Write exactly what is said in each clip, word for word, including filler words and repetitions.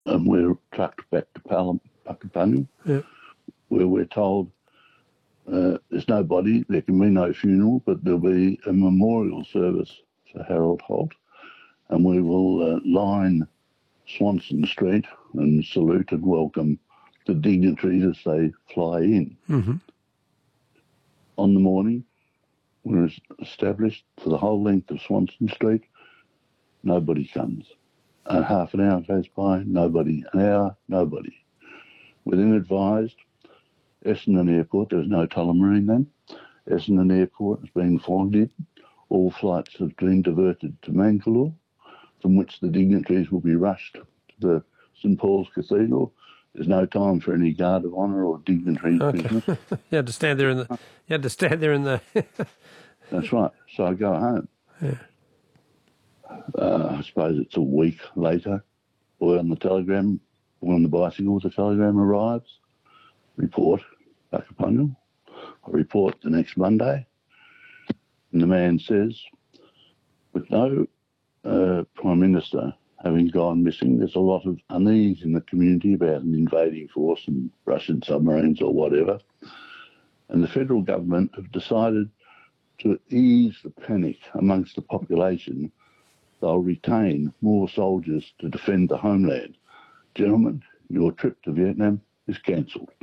and we're trucked back to Puckapunyal, yeah. where we're told uh, there's no body, there can be no funeral, but there'll be a memorial service for Harold Holt, and we will uh, line Swanston Street and salute and welcome the dignitaries as they fly in. Mm-hmm. On the morning, we're established for the whole length of Swanston Street, nobody comes. And half an hour goes by, nobody. An hour, nobody. We're then advised, Essendon Airport, there was no Tullamarine then, Essendon Airport has been flogged. All flights have been diverted to Mangalore, from which the dignitaries will be rushed to the St Paul's Cathedral. There's no time for any guard of honour or dignitary Okay. business. You had to stand there in the. You had to stand there in the. That's right. So I go home. Yeah. Uh, I suppose it's a week later. Boy on the telegram, boy on the bicycle, the telegram arrives. Report, Puckapunyal. I report the next Monday. And the man says, with no uh, Prime Minister having gone missing, there's a lot of unease in the community about an invading force and Russian submarines or whatever. And the federal government have decided to ease the panic amongst the population. They'll retain more soldiers to defend the homeland. Gentlemen, your trip to Vietnam is cancelled.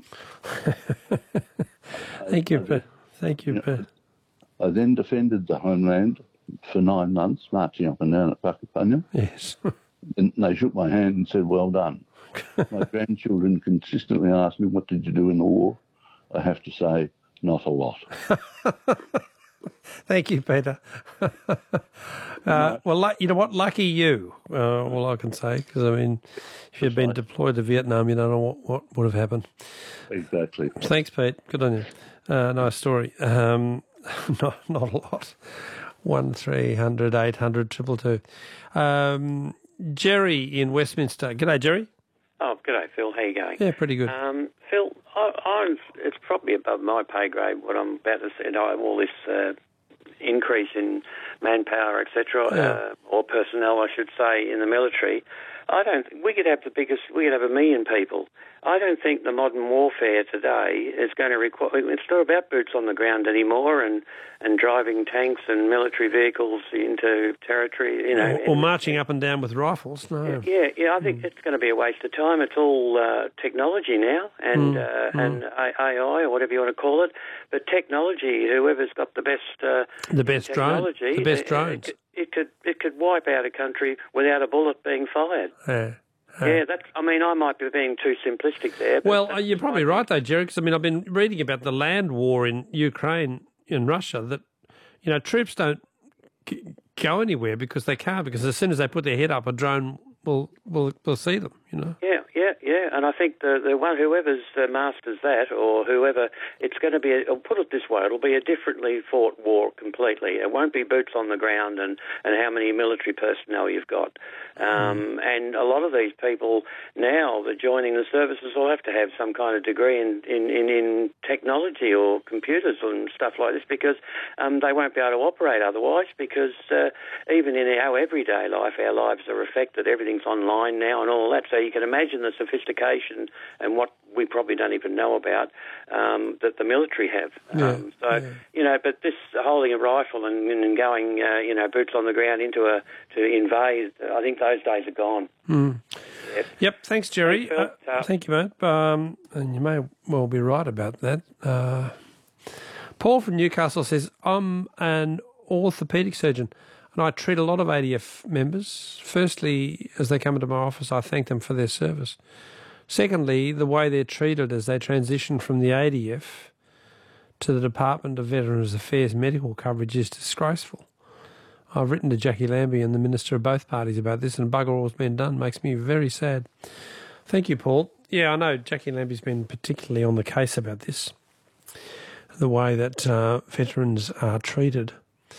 Thank you, Pat. Thank you, you Pat. know, I then defended the homeland for nine months, marching up and down at Puckapunyal. Yes. And they shook my hand and said, well done. My grandchildren consistently ask me, what did you do in the war? I have to say, not a lot. Thank you, Peter. uh, well, you know what? Lucky you, uh, all I can say, because, I mean, if you'd been deployed to Vietnam, you don't know what, what would have happened. Exactly. Thanks, Pete. Good on you. Uh, nice story. Um, not, not a lot. One three hundred eight hundred triple two. Um, Jerry in Westminster. G'day, Jerry. Oh, g'day, Phil. How you going? Yeah, pretty good. Um, Phil, I, I'm, it's probably above my pay grade what I'm about to say. You know, all this uh, increase in manpower, et cetera, Yeah. uh, or personnel, I should say, in the military. I don't. We could have the biggest. We could have a million people. I don't think the modern warfare today is going to require. It's not about boots on the ground anymore, and, and driving tanks and military vehicles into territory. You know, Or, or marching up and down with rifles. No. Yeah, yeah. I think mm. it's going to be a waste of time. It's all uh, technology now, and Mm. uh, Mm. and A I or whatever you want to call it. But technology, whoever's got the best uh, The best drone. technology, The best it- drones. It, it could it could wipe out a country without a bullet being fired. Yeah. Yeah, that's. I mean, I might be being too simplistic there. But Well, that's you're probably right, though, Jerry, because, I mean, I've been reading about the land war in Ukraine, in Russia, that, you know, troops don't g- go anywhere because they can't, because as soon as they put their head up, a drone will will, will see them, you know. Yeah, yeah, yeah. And I think the the one whoever's uh, masters that, or whoever, it's going to be. A, I'll put it this way: it'll be a differently fought war completely. It won't be boots on the ground and, and how many military personnel you've got. Um, mm. And a lot of these people now that joining the services will have to have some kind of degree in in, in, in technology or computers and stuff like this, because um, they won't be able to operate otherwise. Because uh, even in our everyday life, our lives are affected. Everything's online now and all that. So you can imagine the sophistication and what we probably don't even know about um, that the military have. Yeah, um, so, yeah. you know, but this holding a rifle and, and going, uh, you know, boots on the ground into a, to invade, I think those days are gone. Mm. Yep. Yep, thanks, Jerry. Thanks, Phil. Uh, thank you, mate. Um, and you may well be right about that. Uh, Paul from Newcastle says, I'm an orthopaedic surgeon, and I treat a lot of A D F members. Firstly, as they come into my office, I thank them for their service. Secondly, the way they're treated as they transition from the A D F to the Department of Veterans Affairs medical coverage is disgraceful. I've written to Jackie Lambie and the Minister of both parties about this, and bugger all's been done. Makes me very sad. Thank you, Paul. Yeah, I know Jackie Lambie's been particularly on the case about this, the way that uh, veterans are treated.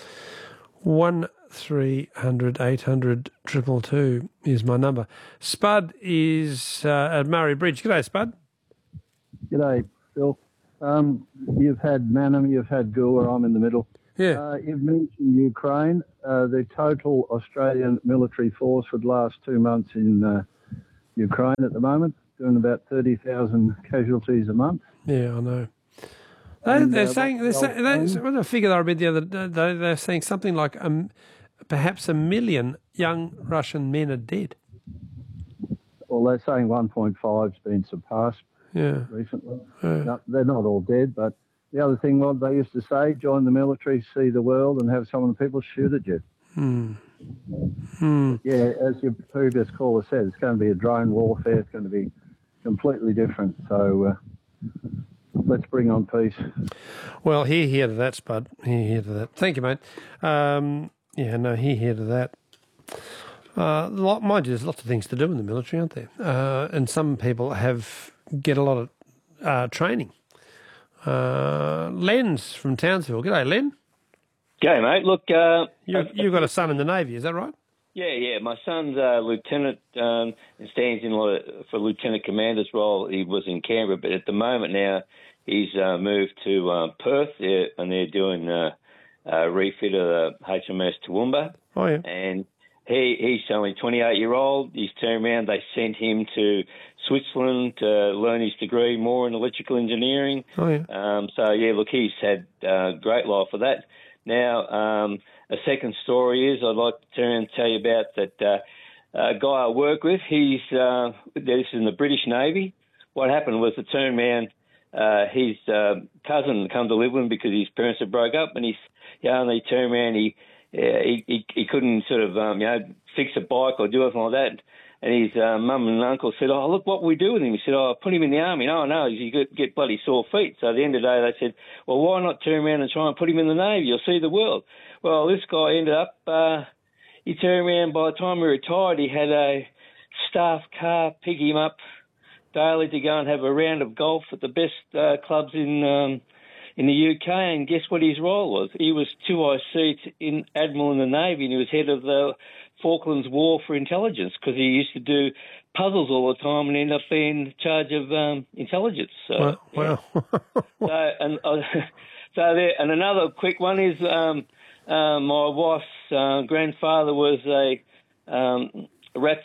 One three hundred eight hundred triple two is my number. Spud is uh, at Murray Bridge. G'day, Spud. G'day, Phil. Um, you've had Manham, you've had Goa, I'm in the middle. Yeah. Uh, you've mentioned Ukraine. Uh, the total Australian military force for the last two months in uh, Ukraine at the moment, doing about thirty thousand casualties a month. Yeah, I know. They, And, they're uh, saying, they're what's saying, the old they, saying? well, the figure I read the other day, they- they're saying something like um, perhaps a million young Russian men are dead. Well, they're saying one point five's been surpassed Yeah. recently. Yeah. No, they're not all dead, but the other thing, what they used to say, join the military, see the world, and have some of the people shoot at you. Hmm. Hmm. Yeah, as your previous caller said, it's going to be a drone warfare. It's going to be completely different. So uh, let's bring on peace. Well, hear, hear to that, Spud. Hear, hear to that. Thank you, mate. Um, yeah, no, hear, hear to that. Uh, lot, mind you, there's lots of things to do in the military, aren't there? Uh, and some people have get a lot of uh, training. Uh, Len's from Townsville. G'day, Len. G'day, mate. Look, uh, You, you've got a son in the Navy, is that right? yeah, yeah. My son's a lieutenant um, and stands in like, for lieutenant commander's role. He was in Canberra, but at the moment now he's uh, moved to um, Perth, there, and they're doing uh, a refit of the H M S Toowoomba. Oh, yeah. And he he's only twenty-eight year old. He's turned around. They sent him to Switzerland to learn his degree more in electrical engineering. Oh, yeah. Um, so yeah, look, he's had a great life for that. Now, um, a second story is I'd like to turn and tell you about that uh, a guy I work with. He's uh, this is in the British Navy. What happened was the turn man, uh, his uh, cousin come to live with him because his parents had broke up, and he's yeah, and he turned around. He Yeah, he, he he couldn't sort of um, you know fix a bike or do anything like that. And his uh, mum and uncle said, "Oh, look what we do with him." He said, "Oh, put him in the army." No, no, you get, get bloody sore feet. So at the end of the day, they said, "Well, why not turn around and try and put him in the Navy? You'll see the world." Well, this guy ended up. Uh, he turned around. By the time he retired, he had a staff car pick him up daily to go and have a round of golf at the best uh, clubs in. Um, in the U K, and guess what his role was? He was two I C in Admiral in the Navy, and he was head of the Falklands War for Intelligence because he used to do puzzles all the time and end up being in charge of um, intelligence. So, Well, yeah. so and uh, so there, and another quick one is um, uh, my wife's uh, grandfather was a um, Rats.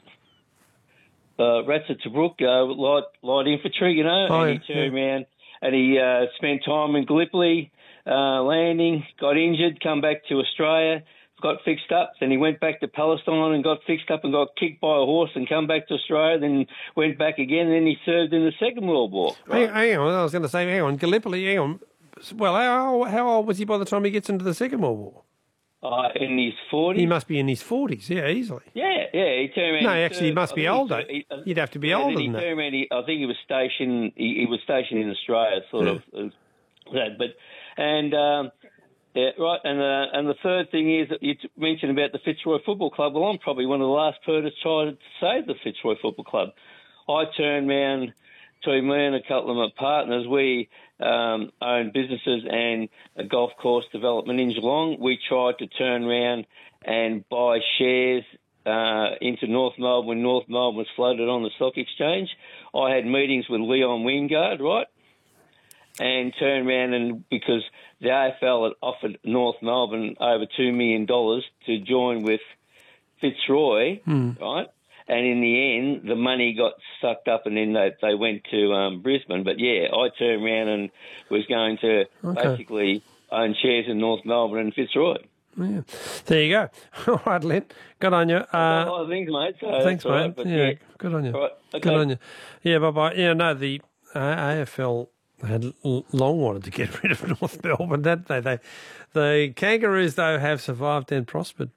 Uh, Rats at Tobruk, uh, light light infantry, you know, Oh, and yeah, he turned yeah. around. And he uh, spent time in Gallipoli, uh, landing, got injured, come back to Australia, got fixed up. Then he went back to Palestine and got fixed up and got kicked by a horse and come back to Australia, then went back again. And then he served in the Second World War. Hang, hang on, I was going to say, hang on, Gallipoli, hang on. Well, how, how old was he by the time he gets into the Second World War? Uh, in his forties. He must be in his forties, yeah, easily. Yeah, yeah. He turned around. No, he actually, he served- must I be think he older. served- he- uh, You'd have to be yeah, older then he than that. turned around, he, I think he was stationed. He, he was stationed in Australia, sort Yeah. of. Uh, that, but and um, yeah, right. And uh, and the third thing is that you t- mentioned about the Fitzroy Football Club. Well, I'm probably one of the last people to try to save the Fitzroy Football Club. I turned around to me and a couple of my partners. We um, own businesses and a golf course development in Geelong. We tried to turn around and buy shares uh, into North Melbourne when North Melbourne was floated on the stock exchange. I had meetings with Leon Wingard, right, and turned around and because the A F L had offered North Melbourne over two million dollars to join with Fitzroy, right? And in the end, the money got sucked up, and then they they went to um, Brisbane. But yeah, I turned around and was going to Okay. basically own shares in North Melbourne and Fitzroy. Yeah. There you go. All right, Len. Good on you. a Uh, lot of things, mate. So thanks, that's all mate. right, but yeah, good on you. All right, okay. Good on you. Yeah, bye-bye. Yeah, no, the uh, A F L had l- long wanted to get rid of North Melbourne. That they, they, the Kangaroos, though, have survived and prospered.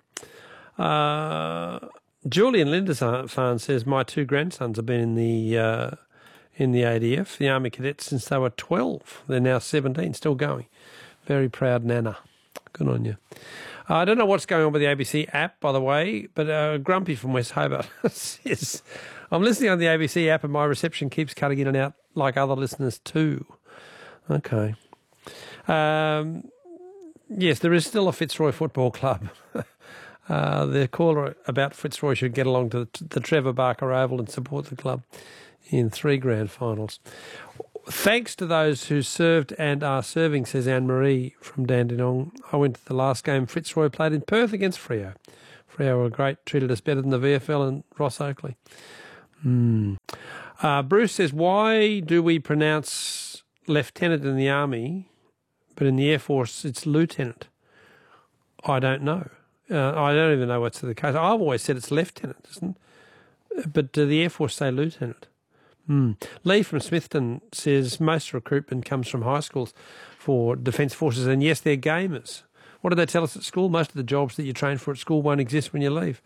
Uh, Julian Lindisfarne says, my two grandsons have been in the uh, in the A D F, the Army Cadets, since they were twelve. They're now seventeen, still going. Very proud Nana. Good on you. Uh, I don't know what's going on with the A B C app, by the way, but uh, Grumpy from West Hobart says, I'm listening on the A B C app and my reception keeps cutting in and out like other listeners too. Okay. Um, yes, there is still a Fitzroy Football Club. Uh, the caller about Fitzroy should get along to the, the Trevor Barker Oval and support the club in three grand finals. Thanks to those who served and are serving, says Anne-Marie from Dandenong. I went to the last game Fitzroy played in Perth against Freo. Freo were great, treated us better than the V F L and Ross Oakley. Hmm. Uh, Bruce says, why do we pronounce lieutenant in the Army, but in the Air Force it's lieutenant? I don't know. Uh, I don't even know what's the case. I've always said it's lieutenant, isn't it? But do the Air Force say lieutenant? Hmm. Lee from Smithton says most recruitment comes from high schools for Defence Forces, and yes, they're gamers. What did they tell us at school? Most of the jobs that you train for at school won't exist when you leave.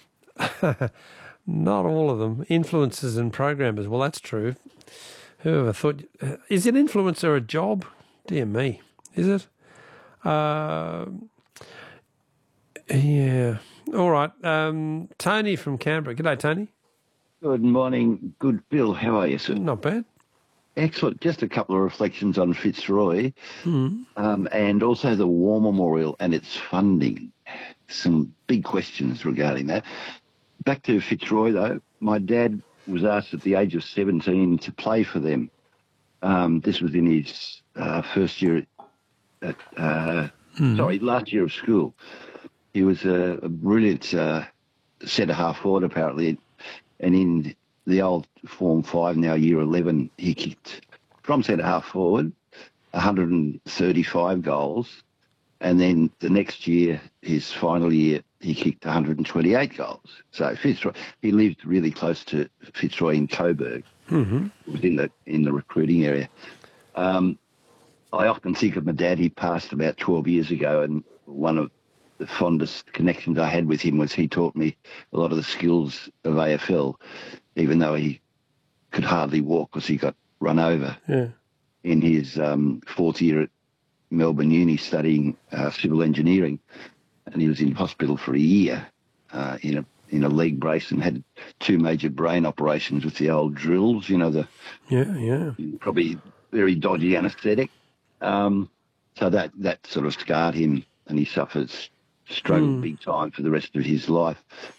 Not all of them. Influencers and programmers. Well, that's true. Whoever thought... Uh, is an influencer a job? Dear me. Is it? Uh, yeah. All right. Um, Tony from Canberra. G'day, Tony. Good morning. Good, Bill. How are you, sir? Not bad. Excellent. Just a couple of reflections on Fitzroy Mm. um, and also the War Memorial and its funding. Some big questions regarding that. Back to Fitzroy, though. My dad was asked at the age of seventeen to play for them. Um, this was in his uh, first year at, uh, mm. sorry, last year of school. He was a, a brilliant uh, centre-half forward, apparently, and in the old Form five, now year eleven, he kicked from centre-half forward one hundred thirty-five goals, and then the next year, his final year, he kicked one hundred twenty-eight goals. So Fitzroy, he lived really close to Fitzroy in Coburg, mm-hmm. within the in the recruiting area. Um, I often think of my dad. He passed about twelve years ago, and one of the fondest connections I had with him was he taught me a lot of the skills of A F L, even though he could hardly walk because he got run over yeah. in his um, fourth year at Melbourne Uni studying uh, civil engineering, and he was in hospital for a year uh, in a in a leg brace and had two major brain operations with the old drills, you know, the yeah, yeah, probably very dodgy anaesthetic. Um, so that that sort of scarred him, and he suffers struggled mm. big time for the rest of his life.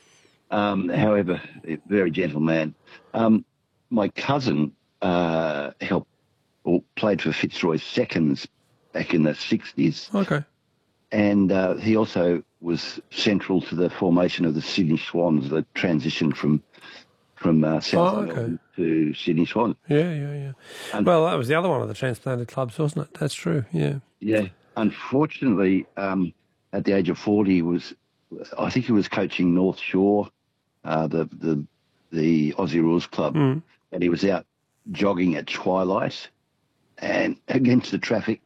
Um, however, a very gentle man. Um, my cousin uh, helped or played for Fitzroy Seconds back in the sixties. Okay. And uh, he also was central to the formation of the Sydney Swans, the transition from from uh, South oh, okay. Melbourne to Sydney Swans. Yeah, yeah, yeah. And well, that was the other one of the transplanted clubs, wasn't it? That's true, yeah. Yeah. Unfortunately, um, at the age of forty, he was, I think he was coaching North Shore, uh, the, the, the Aussie Rules Club, mm. and he was out jogging at twilight and against the traffic.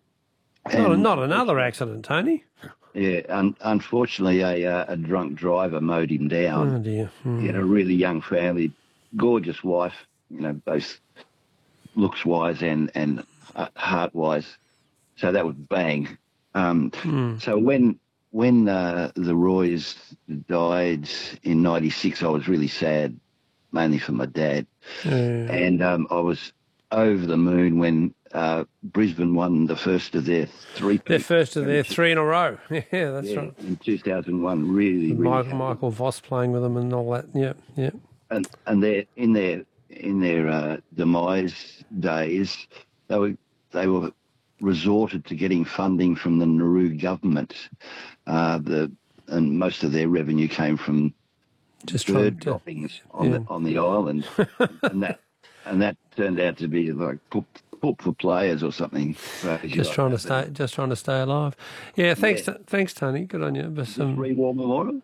Not, not another accident, Tony. Yeah, un- unfortunately, a, uh, a drunk driver mowed him down. Oh, dear. Mm. He had a really young family, gorgeous wife, you know, both looks-wise and, and uh, heart-wise. So that was bang. Um, mm. So when when uh, the Roys died in ninety-six, I was really sad, mainly for my dad. Yeah. And um, I was over the moon when uh, Brisbane won the first of their three. Their first of their three in a row. Yeah, that's yeah, right. In two thousand one, really, really Michael, Michael Voss playing with them and all that. Yeah, yeah. And and they in their in their uh, demise days, they were they were resorted to getting funding from the Nauru government. Uh, the and most of their revenue came from just bird to, droppings on yeah. the on the island, and that and that turned out to be like put, put for players or something. Just like trying that. to stay, just trying to stay alive. Yeah, thanks, Yeah. T- thanks, Tony. Good on you. But some War Memorial.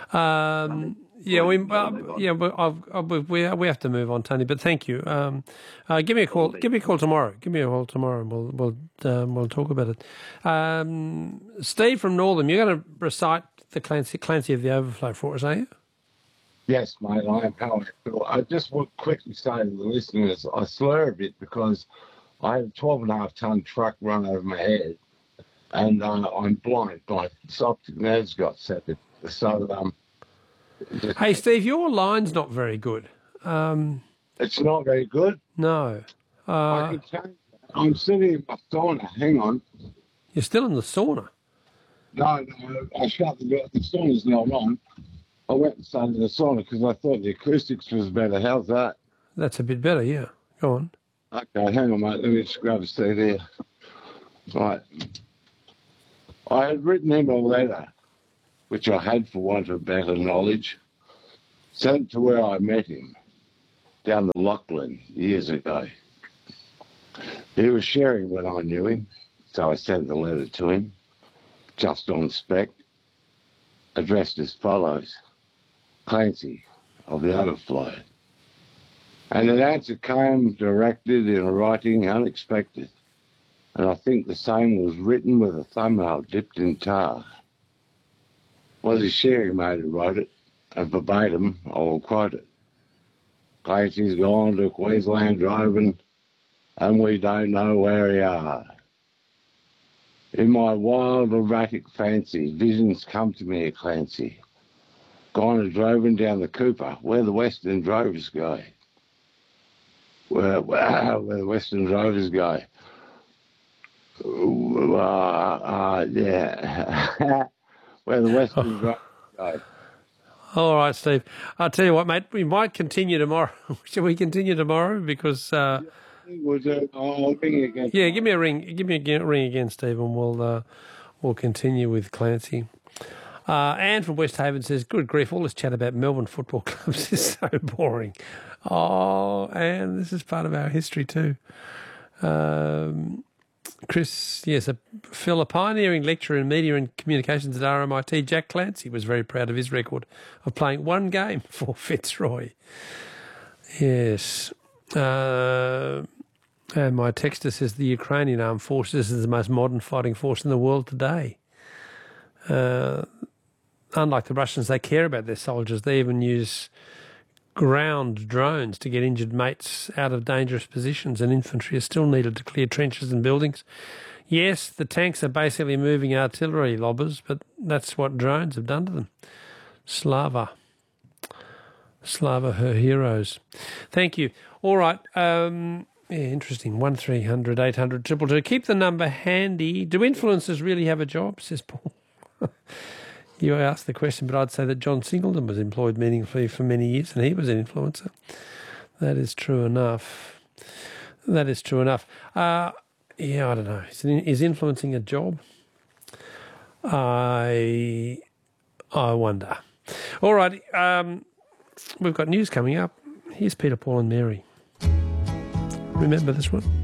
Um, yeah, we uh, yeah, but I've, I've, we we have to move on, Tony. But thank you. Um, uh, give me a call. Give me a call tomorrow. Give me a call tomorrow, and we'll we'll um, we'll talk about it. Um, Steve from Northam, you're going to recite the Clancy Clancy of the Overflow for us, are you? Yes, mate, I am powerful. I just want to quickly say to the listeners, I slur a bit because I had a twelve and a half ton truck run over my head, and uh, I'm blind. My optic nerves got severed. So, um, just, hey, Steve, your line's not very good. Um, it's not very good. No. Uh, I can change that. I'm sitting in my sauna. Hang on. You're still in the sauna? No, no, I shut the door. The sauna's not on. I went and sat in the sauna because I thought the acoustics was better. How's that? That's a bit better, yeah. Go on. Okay, hang on, mate. Let me just grab a seat here. Right. I had written him a letter, which I had for want of better knowledge, sent to where I met him. down the Lachlan years ago. He was sharing when I knew him, so I sent the letter to him, just on spec, addressed as follows: Clancy of the Overflow. And an answer came directed in a writing unexpected, and I think the same was written with a thumbnail dipped in tar. Was his sharing mate who wrote it, and verbatim I will quote it. Clancy's gone to Queensland driving, and we don't know where he are. In my wild erratic fancy, visions come to me of Clancy. Gone and driving down the Cooper, where the Western drovers go. Where, where, where the Western drovers go. Uh, uh, yeah. Where the Western drovers go. All right, Steve. I'll tell you what, mate, we might continue tomorrow. Shall we continue tomorrow? Because... Uh, We'll do, I'll ring you again. Yeah, give me a ring. Give me a ring again, Steve, and we'll, uh, we'll continue with Clancy. Uh, Anne from West Haven says, good grief, all this chat about Melbourne football clubs is so boring. Oh, Anne, this is part of our history too. Um, Chris, yes, a, Phil, a pioneering lecturer in media and communications at R M I T, Jack Clancy, was very proud of his record of playing one game for Fitzroy. Yes. Uh, and my texter says the Ukrainian armed forces is the most modern fighting force in the world today. Uh, unlike the Russians, they care about their soldiers. They even use ground drones to get injured mates out of dangerous positions, and infantry is still needed to clear trenches and buildings. Yes, the tanks are basically moving artillery lobbers, but that's what drones have done to them. Slava. Slava, her heroes. Thank you. All right. Um, yeah, interesting. one three hundred eight hundred two two two. Keep the number handy. Do influencers really have a job, says Paul? You asked the question, but I'd say that John Singleton was employed meaningfully for many years, and he was an influencer. That is true enough. That is true enough. Uh, yeah, I don't know. Is, is influencing a job? I I wonder. All right. Um, we've got news coming up. Here's Peter, Paul and Mary. Remember this one?